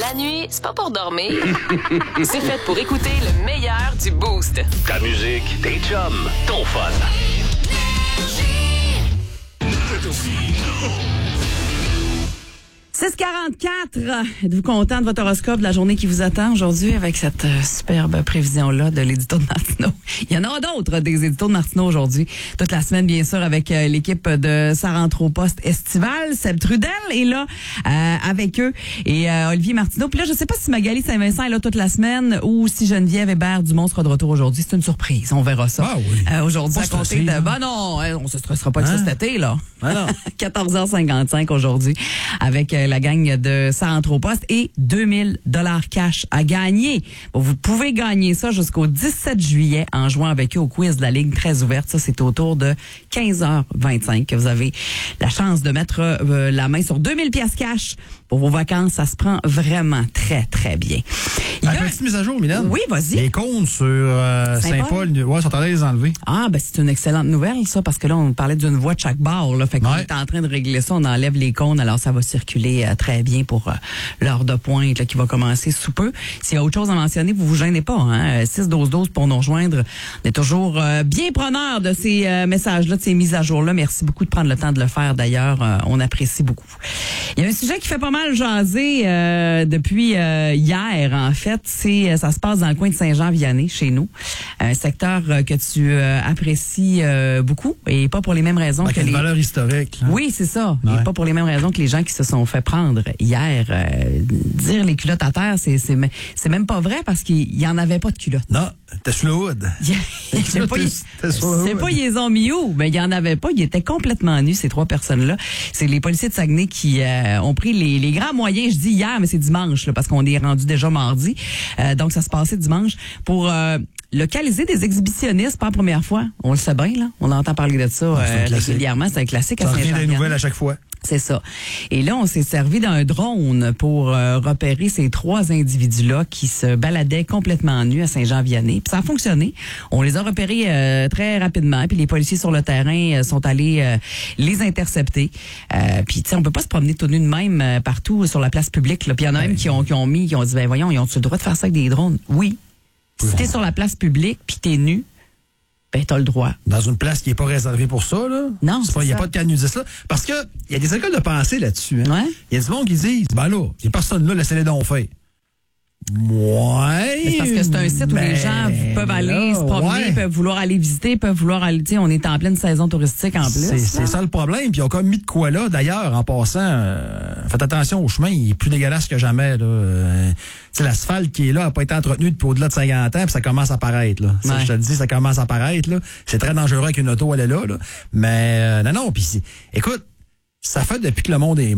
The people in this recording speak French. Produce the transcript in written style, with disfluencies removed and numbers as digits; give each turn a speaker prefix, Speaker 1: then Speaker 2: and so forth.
Speaker 1: La nuit, c'est pas pour dormir. C'est fait pour écouter le meilleur du Boost.
Speaker 2: Ta musique, tes chums, ton fun.
Speaker 3: 6h44. Êtes-vous content de votre horoscope de la journée qui vous attend aujourd'hui avec cette superbe prévision-là de l'édito de Martineau? Il y en a d'autres des éditos de Martineau aujourd'hui. Toute la semaine, bien sûr, avec l'équipe de Ça rentre au poste estival. Seb Trudel est là avec eux et Olivier Martineau. Puis là, je sais pas si Magali Saint-Vincent est là toute la semaine ou si Geneviève Hébert Dumont sera de retour aujourd'hui. C'est une surprise. On verra ça.
Speaker 4: Ah oui.
Speaker 3: Aujourd'hui, à compter de... Ben non, on se stressera pas de ça cet été, là.
Speaker 4: Ah non.
Speaker 3: 14h55 aujourd'hui avec la gang de Ça rentre au poste et 2000 $ cash à gagner. Bon, vous pouvez gagner ça jusqu'au 17 juillet en jouant avec eux au quiz de la Ligue très ouverte. Ça, c'est autour de 15h25 que vous avez la chance de mettre la main sur 2000 pièces cash pour vos vacances. Ça se prend vraiment très, très bien.
Speaker 4: Une petite mise à jour, Mylène.
Speaker 3: Oui, vas-y.
Speaker 4: Les comptes sur Saint-Paul, ouais, sont en train de les enlever.
Speaker 3: Ah, ben c'est une excellente nouvelle, ça, parce que là, on parlait d'une voie de chaque bord, là. Fait qu'on
Speaker 4: Ouais.
Speaker 3: est en train de régler ça. On enlève les cônes, alors ça va circuler très bien pour l'heure de pointe là, qui va commencer sous peu. S'il y a autre chose à mentionner, vous vous gênez pas, hein? 6-12-12 pour nous rejoindre. On est toujours bien preneurs de ces messages-là, de ces mises à jour-là. Merci beaucoup de prendre le temps de le faire, d'ailleurs. On apprécie beaucoup. Il y a un sujet qui fait pas mal jaser depuis hier, en fait. Ça se passe dans le coin de Saint-Jean-Vianney, chez nous. Un secteur que tu apprécies beaucoup et pas pour les mêmes raisons que
Speaker 4: Une
Speaker 3: les...
Speaker 4: valeur historique. Là.
Speaker 3: Oui, c'est ça.
Speaker 4: Ouais.
Speaker 3: Et pas pour les mêmes raisons que les gens qui se sont fait prendre hier. Dire les culottes à terre, c'est même pas vrai parce qu'il y en avait pas de culottes.
Speaker 4: Non, t'es sous le hood.
Speaker 3: Je sais pas, ils les ont mis où, mais il y en avait pas. Ils étaient complètement nus, ces trois personnes-là. C'est les policiers de Saguenay qui ont pris les grands moyens. Je dis hier, mais c'est dimanche, là, parce qu'on est rendu déjà mardi. Donc, ça se passait dimanche pour localiser des exhibitionnistes, pas la première fois. On le sait bien, là. On entend parler de ça régulièrement. C'est un classique à
Speaker 4: Ça revient
Speaker 3: Saint-Jean-Vianney.
Speaker 4: des nouvelles à chaque fois.
Speaker 3: C'est ça. Et là, on s'est servi d'un drone pour repérer ces trois individus-là qui se baladaient complètement nus à Saint-Jean-Vianney. Puis ça a fonctionné. On les a repérés très rapidement. Puis les policiers sur le terrain sont allés les intercepter. Puis tu sais, on peut pas se promener tout nu de même partout sur la place publique. Là. Puis il y en a même qui ont dit, ben voyons, ils ont-tu le droit de faire ça avec des drones? Oui. Si t'es sur la place publique puis t'es nu, ben t'as le droit.
Speaker 4: Dans une place qui n'est pas réservée pour ça, là.
Speaker 3: Non,
Speaker 4: Il n'y a
Speaker 3: ça.
Speaker 4: pas de cas de nudistes là. Parce que il y a des écoles de pensée là-dessus. Hein.
Speaker 3: Ouais.
Speaker 4: Il y a du monde qui disent, ben là, ces personnes-là, laissez-les donc faire. Ouais.
Speaker 3: C'est parce que c'est un site où les gens peuvent aller se promener, peuvent vouloir aller visiter, peuvent vouloir aller, tu sais, on est en pleine saison touristique en plus.
Speaker 4: C'est ça le problème. Puis ils ont comme mis de quoi là. D'ailleurs, en passant, faites attention au chemin, il est plus dégueulasse que jamais. L'asphalte qui est là n'a pas été entretenu depuis au-delà de 50 ans, puis ça commence à paraître. Là. Ça,
Speaker 3: Ouais.
Speaker 4: je te le dis, ça commence à paraître. Là. C'est très dangereux qu'une auto elle est là. Mais non, puis écoute, ça fait depuis que le monde est